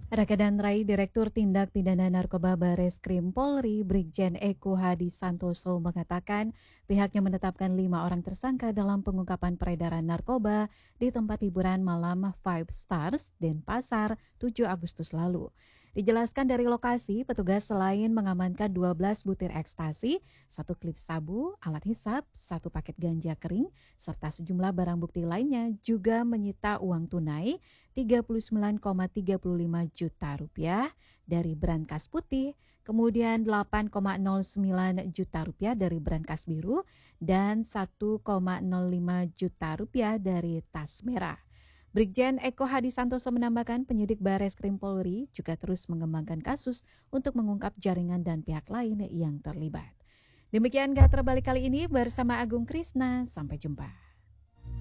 Rakadan Direktur Tindak Pidana Narkoba Bareskrim Polri, Brigjen Eko Hadi Santoso mengatakan pihaknya menetapkan 5 orang tersangka dalam pengungkapan peredaran narkoba di tempat hiburan malam Five Stars, Denpasar, 7 Agustus lalu. Dijelaskan dari lokasi, petugas selain mengamankan 12 butir ekstasi, 1 klip sabu, alat hisap, 1 paket ganja kering, serta sejumlah barang bukti lainnya juga menyita uang tunai 39,35 juta rupiah dari brankas putih, kemudian 8,09 juta rupiah dari brankas biru, dan 1,05 juta rupiah dari tas merah. Brigjen Eko Hadi Santoso menambahkan penyidik Bareskrim Polri juga terus mengembangkan kasus untuk mengungkap jaringan dan pihak lain yang terlibat. Demikian Gak Terbalik kali ini bersama Agung Krisna, sampai jumpa.